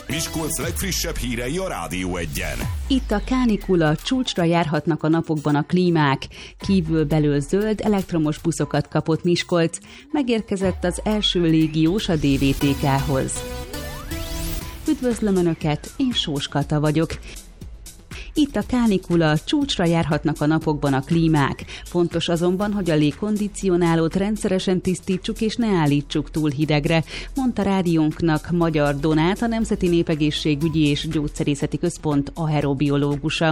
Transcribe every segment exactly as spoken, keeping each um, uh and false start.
Miskolc legfrissebb hírei a Rádió Egyen. Itt a kánikula, csúcsra járhatnak a napokban a klímák. Kívül-belül zöld elektromos buszokat kapott Miskolc. Megérkezett az első légiós a dé vé té ká-hoz. Üdvözlöm Önöket, én Sós Kata vagyok. Itt a kánikula, csúcsra járhatnak a napokban a klímák. Fontos azonban, hogy a légkondicionálót rendszeresen tisztítsuk és ne állítsuk túl hidegre, mondta rádiónknak Magyar Donát, a Nemzeti Népegészségügyi és Gyógyszerészeti Központ aerobiológusa.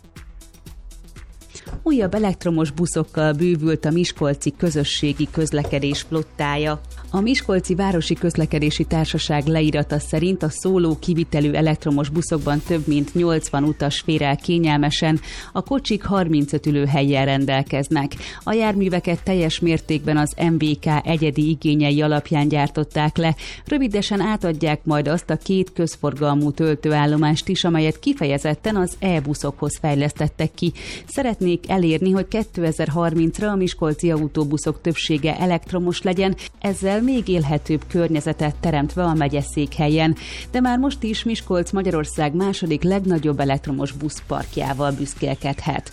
Újabb elektromos buszokkal bővült a miskolci közösségi közlekedés flottája. A Miskolci Városi Közlekedési Társaság leírata szerint a szóló kivitelű elektromos buszokban több mint nyolcvan utas fér el kényelmesen, a kocsik harmincöt ülőhellyel rendelkeznek. A járműveket teljes mértékben az em vé ká egyedi igényei alapján gyártották le, rövidesen átadják majd azt a két közforgalmú töltőállomást is, amelyet kifejezetten az e-buszokhoz fejlesztettek ki. Szeretnék elérni, hogy kétezer-harmincra a miskolci autóbuszok többsége elektromos legyen, ezzel még élhetőbb környezetet teremtve a megyeszékhelyen. De már most is Miskolc Magyarország második legnagyobb elektromos buszparkjával büszkélkedhet.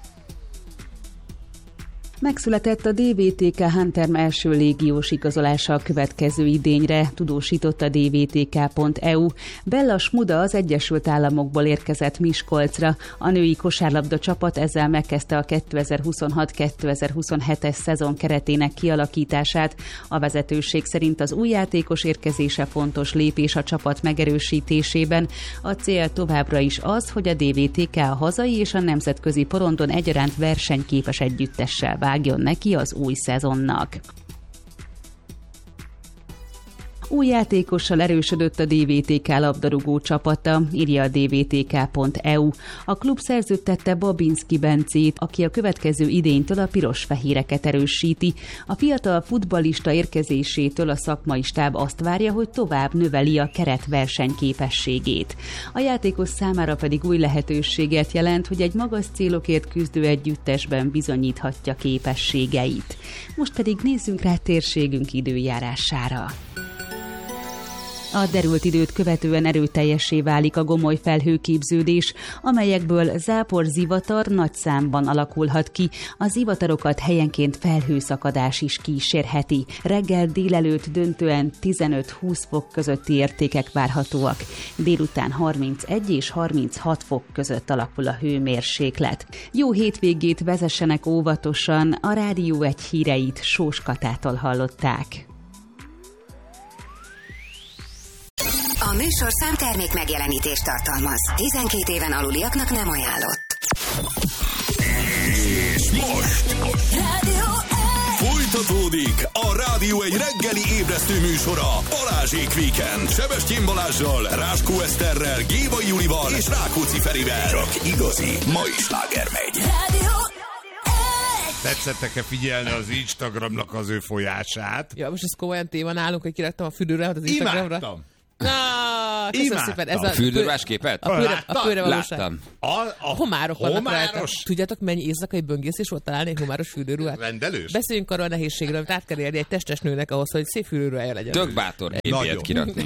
Megszületett a dé vé té ká Hunter első légiós igazolása a következő idényre, tudósított a dé vé té ká pont e u. Bella Smuda az Egyesült Államokból érkezett Miskolcra. A női kosárlabda csapat ezzel megkezdte a kétezer-huszonhat kétezer-huszonhetes szezon keretének kialakítását. A vezetőség szerint az új játékos érkezése fontos lépés a csapat megerősítésében. A cél továbbra is az, hogy a dé vé té ká a hazai és a nemzetközi porondon egyaránt versenyképes együttessel vágjon neki az új szezonnak. Új játékossal erősödött a dé vé té ká labdarúgó csapata, írja a dé vé té ká pont e u. A klub szerződtette Babinski Bencét, aki a következő idénytől a piros-fehéreket erősíti. A fiatal futballista érkezésétől a szakmai stáb azt várja, hogy tovább növeli a keret versenyképességét. A játékos számára pedig új lehetőséget jelent, hogy egy magas célokért küzdő együttesben bizonyíthatja képességeit. Most pedig nézzünk rá térségünk időjárására. A derült időt követően erőteljessé válik a gomoly felhőképződés, amelyekből zápor-zivatar nagy számban alakulhat ki. A zivatarokat helyenként felhőszakadás is kísérheti. Reggel délelőtt döntően tizenöt-húsz fok közötti értékek várhatóak. Délután harmincegy és harminchat fok között alakul a hőmérséklet. Jó hétvégét vezessenek óvatosan, a Rádió egy híreit Sós Katától hallották. A műsorszám termék megjelenítést tartalmaz. tizenkét éven aluliaknak nem ajánlott. És most folytatódik a Rádió egy reggeli ébresztő műsora. Balázsék Weekend. Sebestyén Balázssal, Ráskó Eszterrel, Gévai Julival és Rákóczi Ferivel. Csak igazi mai sláger megy. Tetszettek-e figyelni az Instagramnak az ő folyását? Ja, most ez komolyan téma nálunk, hogy kiraktam a fürdőre az Instagramra. Imádtam! Ah, köszönöm szépen. Ez a fürdőrás képet? A fűre, a fűre valóság. Láttam. A, a homárok vannak homáros. rajta. Tudjátok, mennyi éjszakai böngészés volt találni egy homáros fürdőruhát? Rendelős? Beszéljünk arról a nehézségről, amit át kell érni egy testes nőnek ahhoz, hogy szép fürdőruhája legyen. Tök bátor ilyet kirakni.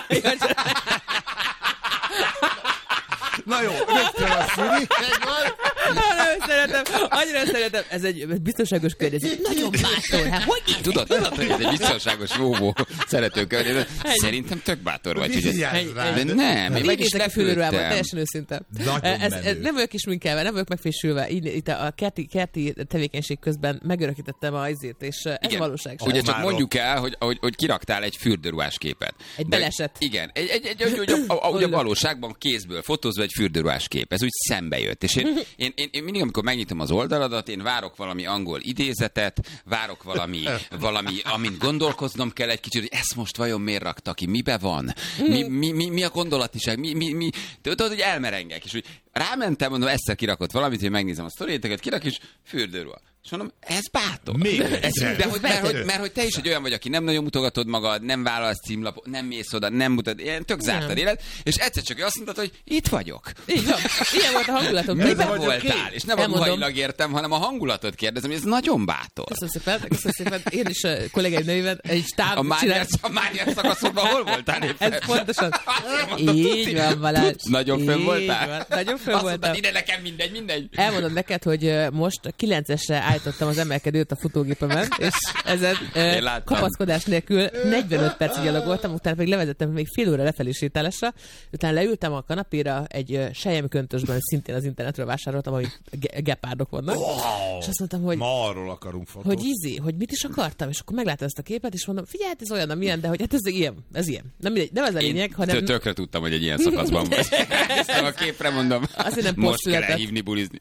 Na jó, rögtön a szüli. Nagyon szeretem, annyira szeretem. Ez egy biztonságos környezet. Nagyon bátor. Hát hogy így? Tudod, tudod, hogy ez egy biztonságos vóvó szerető környezet. Szerintem tök bátor vagy. Hogy ez... De nem, én meg is lepődtem. Teljesen őszinte. Ez, ez nem vagyok isminkelve, nem vagyok megfésülve. Így, itt a kerti, kerti tevékenység közben megörökítettem a izét, és ez igen, valóság. Ugye csak mondjuk el, hogy, hogy, hogy kiraktál egy fürdőruhás képet. Egy beleset. Igen, egy, egy, egy, egy, egy, a, a, a valóságban kézből fotózva egy fürdőruhás kép. Ez úgy szembe jött. És én, én, én, én mindig, amikor megnyitom az oldaladat, én várok valami angol idézetet, várok valami, valami amint gondolkoznom kell egy kicsit, hogy ezt most vajon miért rakta ki, mibe van, mi, mi, mi, mi a gondolatiság, mi, mi, mi, tudod, hogy elmerengek, és úgy rámentem, mondom, Eszter kirakott valamit, hogy megnézem a sztoriéteket, kirak is fürdőruha. És mondom, ez bátor. Még ez, de hogy, mert, hogy, mert hogy te is egy olyan vagy, aki nem nagyon mutogatod magad, nem vállalsz címlapot, nem mész oda, nem mutat, ilyen tök zártad élet, és egyszer csak azt mondtad, hogy itt vagyok. Így van. Ilyen volt a hangulatom. Miben voltál? És nem a ruhailag értem, hanem a hangulatot kérdezem, ez nagyon bátor. Köszönöm szépen, köszönöm szépen. Én is a kollégáim nevében egy stáb A Mániás szakaszokban hol voltál éppen? Ez pontosan. Így van, Balázs. Nagyon fönn voltál? Nagyon fönn voltál. Ide nekem mindegy, mindegy. Elmondom neked, hogy most kilencesre állítottam az emelkedőt a futógépemen, és ezen kapaszkodás nélkül negyvenöt percig gyalogoltam, utána pedig levezettem még fél óra lefelé sétálásra, utána leültem a kanapéra egy selyemköntösben, szintén az internetről vásároltam, ahol gepárdok vannak. Wow, és azt mondtam, hogy ma arról akarunk fotót. Hogy ízi, hogy mit is akartam, és akkor megláttam ezt a képet, és mondom, figyelj, ez olyan, amilyen, de hogy hát ez ilyen, ez ilyen. Nem, nem ez a lényeg, hanem... Tökre tudtam, hogy egy ilyen szakaszban vagy. Ezt a képre mondom, most kell elhívni bulizni.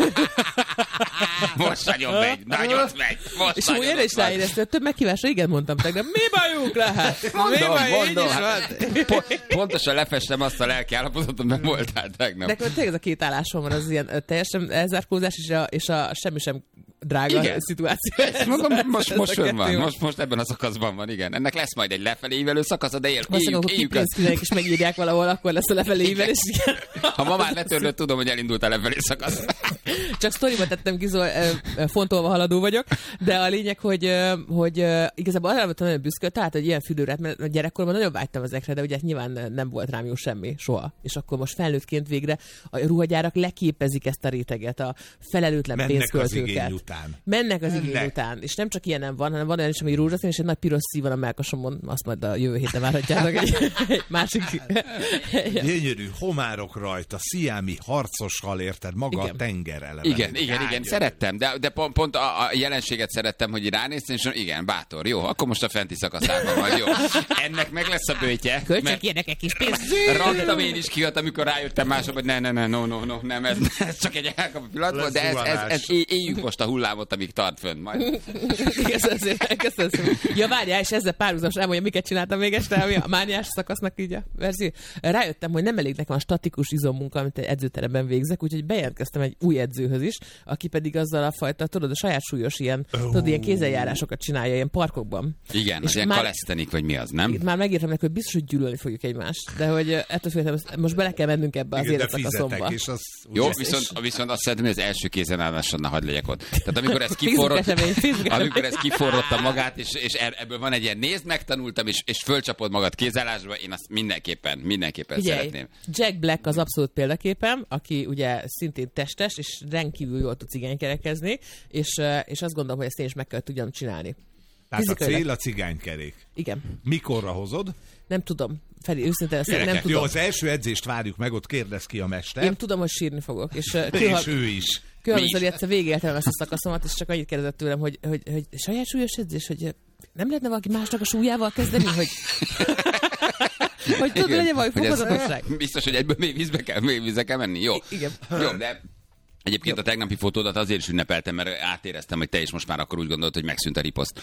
Most nagyon megy, nagyot megy. Most és úgy én is ráéreztem, több meghívásra igen mondtam tegnap, mi bajuk lehet? Mondom, mondom. Hát, po- pontosan lefestem azt a lelki állapotot, amiben voltál tegnap. De tényleg ez a két állásom van, az ilyen teljesen elzárkózás és a, és a semmi sem drága igen. szituáció. Magam, most most fönn van, most, most ebben a szakaszban van, igen. Ennek lesz majd egy lefelé ívelő szakasz, de él, éljük, éljük azt. És megírják valahol, akkor lesz a lefelé ívelés. Ha ma már letörlött, tudom, hogy elindult a lefelé szakasz. Csak sztoriba tettem ki, szóval fontolva haladó vagyok, de a lényeg, hogy, hogy igazából arra voltam nagyon büszke, tehát, hogy ilyen fürdőre, mert a gyerekkorban nagyon vágytam ezekre, de ugye nyilván nem volt rám jó semmi, soha. És akkor most felnőttként végre a ruhagyárak leképezik ezt a réteget, a felelőtlen pénzköltőket. Mennek az igény Mennek. után. És nem csak ilyenem van, hanem van olyan is, ami rózsaszín, és egy nagy piros szív van a mellkasomon, azt majd a jövő héten várhatjátok egy, egy másik. Gyönyörű homárok rajta, sziámi harcossal, érted, maga igen. a tenger eleve. Igen, igen, igen, szerettem, de, de pont, pont a, a jelenséget szerettem, hogy ránézni, és igen, bátor, jó, akkor most a fenti szakaszában vagy, jó. Ennek meg lesz a bőtje. Költsek érdekek is pénzt. Raktam én is kijött, amikor rájöttem mások, hogy ne, ne, ne, no, no, no, nem, ez, ez csak egy elkapó pillanat volt, de ez, ez, ez, éljük most a hullámot, amíg tart fönn majd. Köszönöm szépen, köszönöm szépen. Ja, várjál, és ezzel párhuzamos elmondja, miket csináltam még este, ami a mániás szakasznak így a verzió. Rájöttem, hogy nem elég nekem a statikus izommunka, amit egy edzőteremben végzek, úgyhogy bejelentkeztem egy új edzőhöz is, aki pedig azzal a fajta, tudod, a saját súlyos ilyen, oh. tudod, ilyen kézzeljárásokat csinálja ilyen parkokban. Igen, és az ilyen kalesztenik, vagy mi az, nem? Itt már megírtam neki, hogy biztos, hogy gyűlölni fogjuk egymást, de hogy ettől féltem, most bele kell mennünk ebbe az életszakaszomba. Jó, viszont, viszont azt szeretném, hogy az első kézen állásodna hadd legyek ott. Tehát amikor ez kiforrott, amikor ez kiforrotta magát, és, és ebből van egy ilyen nézd, megtanultam, és, és fölcsapod magad kézállásba, én azt mindenképpen, mindenképpen Figyelj, szeretném. Jack Black az abszolút példaképem, aki ugye szintén testes, és rendkívül jól tud cigánykerekezni, és, és azt gondolom, hogy ezt én is meg kell tudjam csinálni. Tehát a cél a cigánykerék. Igen. Mikorra hozod? Nem tudom. Feri, őszintén ezt nem tudom. Jó, az első edzést várjuk meg, ott kérdez ki a mester. Én tudom, hogy sírni fogok. És, uh, kőhal... és ő is. Kőhalmazoli egyszer végigéltem ezt a szakaszomat, és csak annyit kérdezett tőlem, hogy, hogy, hogy saját súlyos edzés, hogy nem lehetne valaki másnak a súlyával kezdeni, hogy... hogy tudod, legyen valami fokozatosság. Biztos, hogy egyből mély vízbe kell, mély vízbe kell menni. Jó. Igen. Jó, de... Egyébként a tegnapi fotódat azért is ünnepeltem, mert átéreztem, hogy te is most már akkor úgy gondolod, hogy megszűnt a riposzt.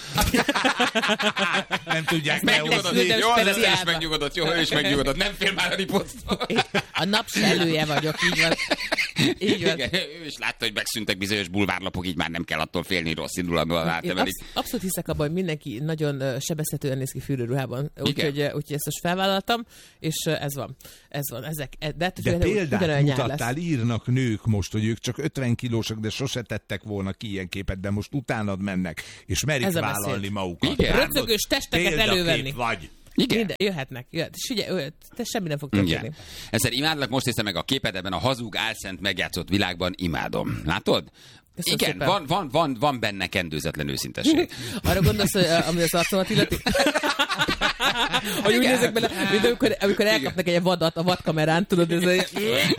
Nem tudják megnyugodott. Jó, az is megnyugodott, jó, ő is megnyugodott. Nem fél már a riposztól. A napselője vagyok, így van. Így van. Igen, ő is látta, hogy megszűntek bizonyos bulvárlapok, így már nem kell attól félni, rossz indulatban átemelik. Absz- abszolút hiszek abban, hogy mindenki nagyon sebezhetően néz ki fürdőruhában. Úgyhogy úgy, ezt most felvállaltam, és ez van. Ez van. Ezek, de de példát mutattál, írnak nők most, hogy ők csak ötven kilósak, de sose tettek volna ki ilyen képet, de most utánad mennek, és merik vállalni magukat. Röcögös testeket elővenni. Vagy. Igen. Minden, jöhetnek, jöhet. És ugye, te semmi nem fog történni. Ezzel imádlak, most hiszem meg a képed ebben a hazug, álszent, megjátszott világban, imádom. Látod? Köszönöm igen, van, van, van, van benne kendőzetlen őszintesség. Arra gondolsz, hogy ami az arcomat illeti? Hogy úgy nézek bele, mint amikor, amikor elkapnak egy vadat a vadkamerán, tudod, ez a...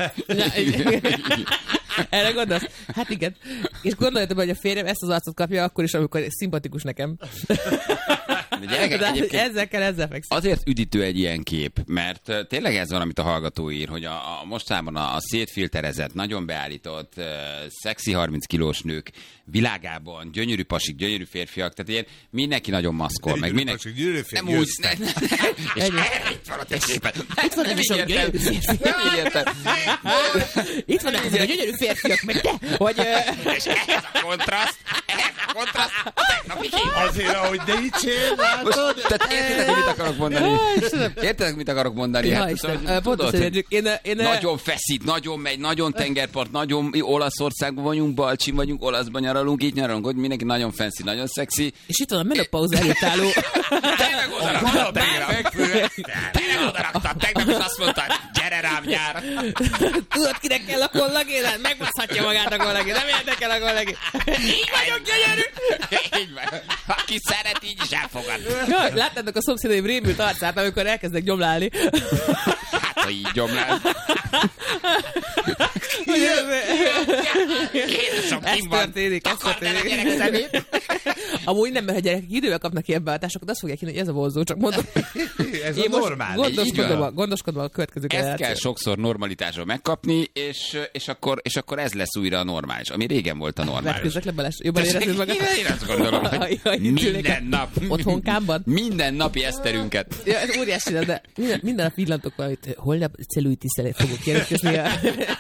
Erre gondolsz? Hát igen. És gondoljatok, hogy a férjem ezt az arcot kapja akkor is, amikor szimpatikus nekem. Gyerekek, ezzel kell, ezzel fekszik. Azért üdítő egy ilyen kép, mert tényleg ez van, amit a hallgató ír, hogy a, a mostában a, a szétfilterezett, nagyon beállított, uh, szexi harminc kilós nők világában, gyönyörű pasik, gyönyörű férfiak, tehát ilyen mindenki nagyon maszkol, meg mindenki... Pasik, gyönyörű férfiak, nem úgy, ne, ne, és itt van a testében. Itt van nem is a gyönyörű férfiak. Itt van ezek a gyönyörű férfiak, meg te, hogy... És ez a kontraszt, ez a kontraszt, a tegnapi kép. Azért, ahogy de így csináltad. Tehát értitek, hogy mit akarok mondani? Értitek, mit akarok mondani? Ja, Hát, Isten, szóval, pontos, tudod, hogy én, én, nagyon feszít, nagyon megy, nagyon tengerpart, nagyon Olaszországban vagyunk, Balcsin vagyunk, Olaszban nyaralunk, így nyaralunk, hogy mindenki nagyon fancy, nagyon szexi. És itt van a menopauza előtt álló... Tényleg odaraktad, tényleg odaraktad, tegnap is azt mondtad, gyere rám nyár. Tudod, kinek kell a kollagén? Megbaszhatja magát a kollagén, nem érdekel a kollagén. Így vagyok gyönyörű! Így van. Aki szeret, így is elfogad. Ja, láttátok a szomszédaim rémült arcát, amikor elkezdek gyomlálni. Hát, ha így gyomlál. Jézusom, Ez kim van. történik, ez Takard el a történik. gyerek szemét. Amúgy nem, mert ha gyerekek idővel kapnak ilyen beállításokat, azt fogják hinni, hogy ez a vonzó, csak mondom. Ez Én a most normális. gondoskodom, van. a, gondoskodom a következő Ezt kell generációt. sokszor normalitásról megkapni, és, és, akkor, és akkor ez lesz újra a normális, ami régen volt a normális. Vetkőzzek le, Balázs, jobban érezzük magad? Én azt gondolom, hogy Jaj, minden nap. Otthonkámban? Minden napi eszterünket. Ja, ez óriási, de minden, minden nap villantok valamit, holnap cellulitiszelet fogok jelentkezni a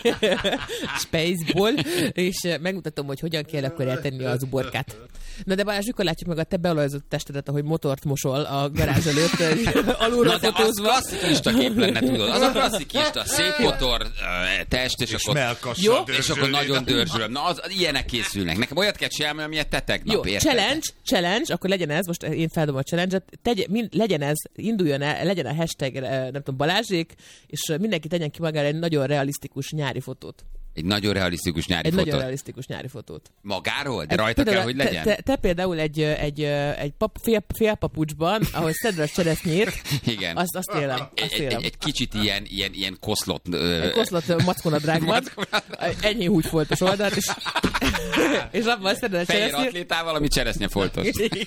Spaceból, és megmutatom, hogy hogyan kell akkor eltenni az uborkát. Na de Balázs, mikor látjuk meg a te beolajozott testedet, ahogy motort mosol a garázs előtt, alulra Na, de az fotózva. klasszikista kép lenne, tudod. Az a klasszikista, szép motor uh, test, és, És akkor... melkassal Jó, És akkor nagyon dörzsölöm. Na, az, ilyenek készülnek. Nekem olyat kell csinálni, amilyet te tegnap, Jó, érted? challenge, challenge, akkor legyen ez, most én feldom a challenge-et, tegye, mind, legyen ez, induljon el, legyen a hashtag, nem tudom, Balázsék, és mindenki tegyen ki magára egy nagyon realisztikus nyári fotót. Egy nagyon realisztikus nyári Egy fotó. nagyon realisztikus nyári fotót. Magáról? De Egy- rajta kell, például hogy te- legyen? Te, te például egy, egy, egy pap, fél, félpapucsban, ahol szedred a cseresznyét, Igen. azt, azt élem. Egy, Azt egy, élem. egy, egy kicsit ilyen, ilyen, ilyen koszlott... Ö... Egy koszlott mackonadrágban, ennyi húgyfoltos oldalt, és, és abban szedred a Fehér cseresznyét. atlétával, ami cseresznyefoltos.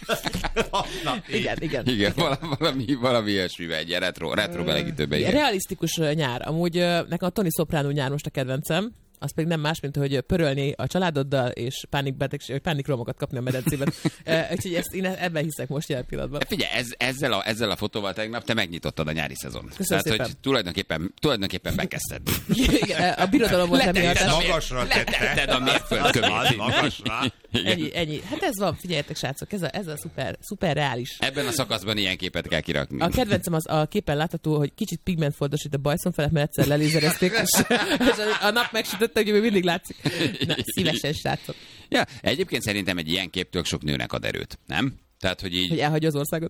Igen, igen. Igen, valami, valami, valami ilyesmivel, egy ilyen retro, retro belegítőbe. Igen. Realisztikus ö, nyár. Amúgy ö, nekem a Tony Soprano nyár most a kedvencem. Az pedig nem más, mint hogy pörölni a családoddal, és pánikbetegség, vagy pánikromokat kapni a medencében. uh, úgyhogy ezt, én ebben hiszek most jelen pillanatban. Figyelj, ez, ezzel, a, ezzel a fotóval tegnap te megnyitottad a nyári szezon. Köszönöm Tehát, szépen. hogy tulajdonképpen, tulajdonképpen bekezdted. Igen, a birodalom volt nem Letetted miatt. a, Magasra letetted tette. a mérföldkövét. Magasra. Ennyi, ennyi. Hát ez van, figyeljetek srácok, ez a, ez a szuper, szuper reális. Ebben a szakaszban ilyen képet kell kirakni. A kedvencem az a képen látható, hogy kicsit pigmentfoltos itt a bajszon felett, mert egyszer lelézerezték, és, és a nap megsütötte, hogy még mindig látszik. Na, szívesen, srácok. Ja, egyébként szerintem egy ilyen kép tök sok nőnek ad erőt, nem? Tehát, hogy így... Hogy elhagyja az országot.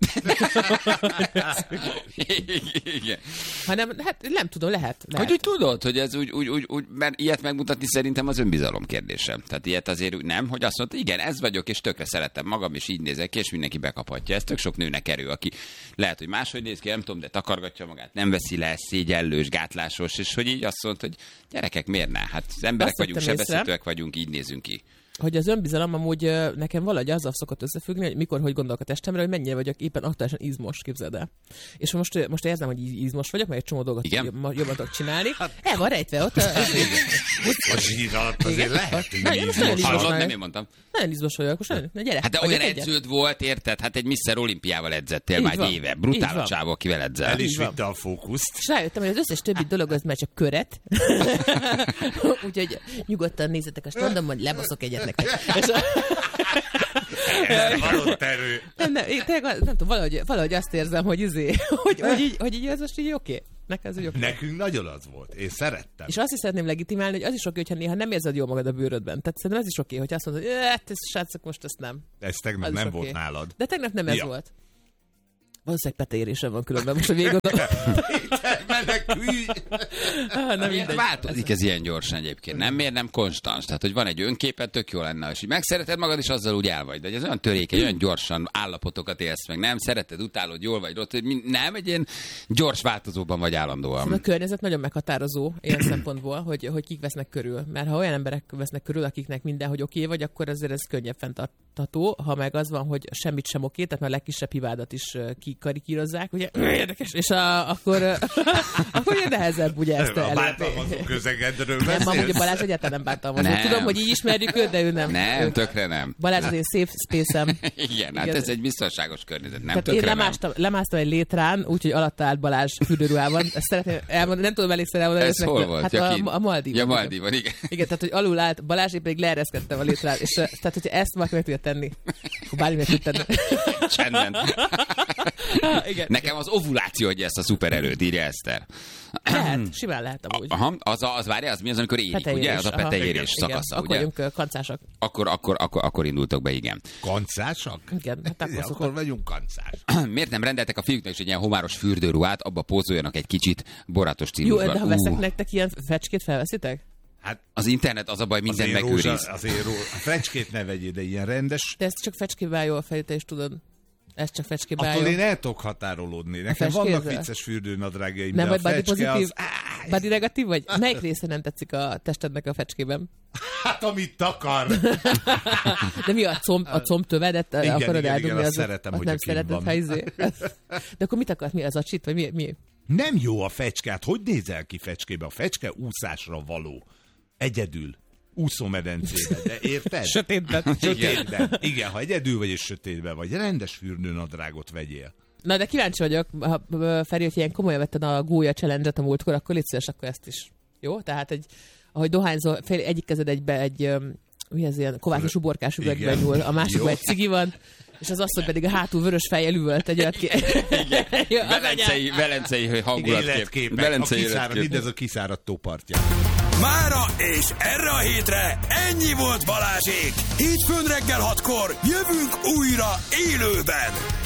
Igen. Hanem, hát nem tudom, lehet. lehet. Hogy úgy tudod, hogy ez úgy, úgy, úgy, úgy, mert ilyet megmutatni szerintem az önbizalom kérdése. Tehát ilyet azért úgy nem, hogy azt mondta, igen, ez vagyok, és tökre szeretem magam, és így nézek ki, és mindenki bekaphatja. Ez tök sok nőnek erő, aki lehet, hogy máshogy néz ki, nem tudom, de takargatja magát, nem veszi le, szégyellős, gátlásos, és hogy így azt mondta, hogy gyerekek, miért ne? Hát az emberek Azt vagyunk, vettem észre. sebezhetőek vagyunk, így nézünk ki. Hogy az önbizalom amúgy ö, nekem valahogy azzal szokott összefüggni, hogy mikor, hogy gondolok a testemre, hogy mennyire vagyok éppen aktuálisan izmos, képzeld el. És most, most érzem, hogy így izmos vagyok, mert egy csomó dolgot Igen? jobban, jobban tudok csinálni. El van rejtve ott. A, A zsír alatt azért lehet, hogy Na, én most nagyon izmos. izmos Hallod, nem vagyok. én mondtam. Nagyon izmos vagyok. Most nagyon, na gyere. Hát de Vagyok olyan egyet. edződ volt, érted? Hát egy miszter olimpiával edzettél Így már van. egy éve. Így Brutál a van. csávó, akivel edzel. El is Így van. vitte a fókuszt. És rájöttem, hogy az összes többi dolog az már csak köret. Úgyhogy nyugodtan nézzetek a standomban, lebaszok egyet nektek. És a... Ez valott erő. Nem, nem, én tényleg, nem tudom, valahogy, valahogy azt érzem, hogy, izé, hogy, hogy, így, hogy így ez most így oké. Nekem ez úgy oké. Nekünk nagyon az volt. Én szerettem. És azt is szeretném legitimálni, hogy az is oké, hogyha néha nem érzed jól magad a bőrödben. Tehát szerintem ez is oké, hogy azt mondod, hogy hát ez srácok, most ezt nem. Ez tegnap Az is nem oké. volt nálad. De tegnap nem ez Ja. volt. Valószínűleg peteérésem van különben, most a végigondolom. Menekülj! ah, nem mindegy. Változik ez ilyen gyorsan egyébként. Nem miért nem konstans? Tehát, hogy van egy önképet, tök jó lenne, és így megszereted magad, és azzal úgy el vagy. De ez olyan törékeny, olyan gyorsan állapotokat élsz meg. Nem szereted, utálod, jól vagy rossz. Nem, egy ilyen gyors változóban vagy állandóan. Szóval a környezet nagyon meghatározó ilyen szempontból, hogy, hogy kik vesznek körül. Mert ha olyan emberek vesznek körül, akiknek minden, hogy oké okay vagy, akkor ezért ez könnyebb fenntartható. Ha meg az van, hogy semmit sem oké, tehát már a legkisebb hibádat is kikarikírozzák, ugye, érdekes, és a, akkor, akkor ugye nehezebb ugye ezt elérni. A bántalmazó közegedről beszélsz? Nem, amúgy a Balázs egyáltalán nem bántalmazó. Nem. Tudom, hogy így ismerjük őt, de ő nem. Nem, ő, tökre nem. Balázs az én safe space-em. Igen, Igen, hát ez egy biztonságos környezet, nem, tökre én lemástam, nem. lemásztam egy létrán, úgyhogy alatta állt Balázs fürdőruhában. Ezt szeretném elmondani, nem tudom elégszer elmondani. Ez hol volt? Hát a, a Maldívon. Ja, Maldívon, igen. Igen, tehát hogy alul állt Balázs, én pedig leereszkedtem a létrán, és tehát hogyha ezt valaki meg tudja tenni, akkor bármi meg tud tenni. Csendben. Igen. Nekem az ovuláció, hogy ezt a szupererőt írja Eszter. Lehet, simán lehet amúgy. Aha, az, a, az várja, az mi az, amikor érik, peteérés, ugye? Az a peteérés szakasza, akkor ugye? Akkor vagyunk kancásak. Akkor, akkor, akkor, akkor indultok be, igen. Kancásak? Igen, hát akkor, akkor vagyunk kancás. Miért nem rendeltek a fiúknak is egy ilyen homáros fürdőruhát, abba pózoljanak egy kicsit boratos stílusban? Jó, de ha veszek uh. nektek ilyen fecskét, felveszitek? Hát az internet az a baj, minden azért megőriz. Rózsa, azért rózsa, a fecskét ne vegyél, de ilyen rendes. De ezt csak fecskével jó a fejét, te is tudod. Ez csak fecskével jó. Attól én el tudok határolódni. Nekem vannak vicces fürdőnadrágjaim, de a fecske az... Body negatív vagy? Melyik része nem tetszik a testednek a fecskében? Hát, amit takar. De mi a comb, a combtövedet igen, akarod igen, eldugni? Igen, azt az, szeretem, az hogy nem a szereted, ha izé. De akkor mit akarsz? Mi az a csit? Vagy mi? mi? Nem jó a fecske. Hát hogy nézel ki fecskébe? A fecske úszásra való. Egyedül. Úszómedencébe, de érted? Sötétben. Sötétben. Igen, ha egyedül vagy és sötétben vagy, rendes fürdőnadrágot vegyél. Na, de kíváncsi vagyok, ha Feri, hogy ilyen komolyan vetted a gólya challenge-et a múltkor, akkor légy szíves, akkor ezt is. Jó? Tehát, egy, ahogy dohányzol, fél, egyik kezed egybe egy, mi ez ilyen kovászos uborkás üvegbe nyúl, a másikban egy cigi van, és az asszony pedig a hátul vörös fejjel üvölt egy olyat ki. Velencei, velencei hangulatkép. Velencei életkép. Mindez a kiszáradt tópartja. Mára és erre a hétre ennyi volt Balázsék. Hétfőn reggel hatkor jövünk újra élőben.